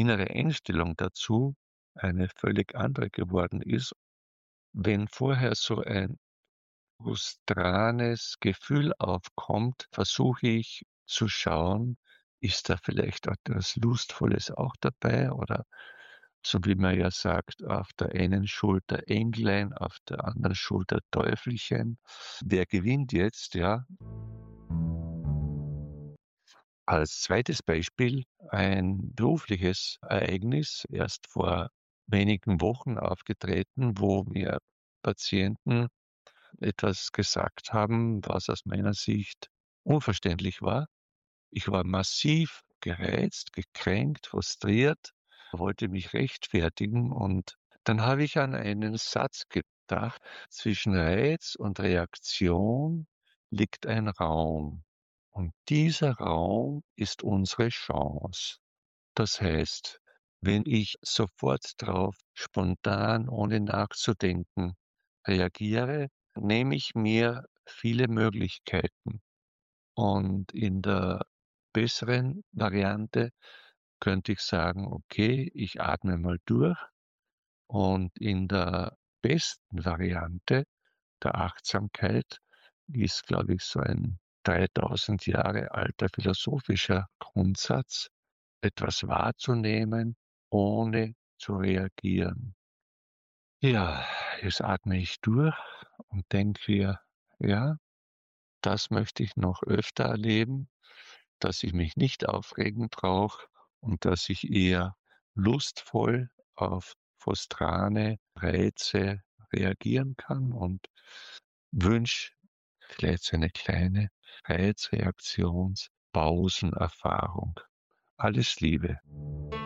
innere Einstellung dazu eine völlig andere geworden ist. Wenn vorher so ein frustranes Gefühl aufkommt, versuche ich zu schauen, ist da vielleicht etwas Lustvolles auch dabei oder so wie man ja sagt, auf der einen Schulter Englein, auf der anderen Schulter Teufelchen. Wer gewinnt jetzt, ja? Als zweites Beispiel ein berufliches Ereignis, erst vor wenigen Wochen aufgetreten, wo mir Patienten etwas gesagt haben, was aus meiner Sicht unverständlich war. Ich war massiv gereizt, gekränkt, frustriert, wollte mich rechtfertigen und dann habe ich an einen Satz gedacht: „Zwischen Reiz und Reaktion liegt ein Raum und dieser Raum ist unsere Chance.“ Das heißt, wenn ich sofort drauf spontan, ohne nachzudenken reagiere, nehme ich mir viele Möglichkeiten. Und in der besseren Variante könnte ich sagen: „Okay, ich atme mal durch.“ Und in der besten Variante der Achtsamkeit ist, glaube ich, so ein 3.000 Jahre alter philosophischer Grundsatz, etwas wahrzunehmen, ohne zu reagieren. Ja, jetzt atme ich durch und denke mir: „Ja, das möchte ich noch öfter erleben, dass ich mich nicht aufregen brauche und dass ich eher lustvoll auf frustrane Reize reagieren kann und wünsche vielleicht so eine kleine Reizreaktions-Pausenerfahrung. Alles Liebe.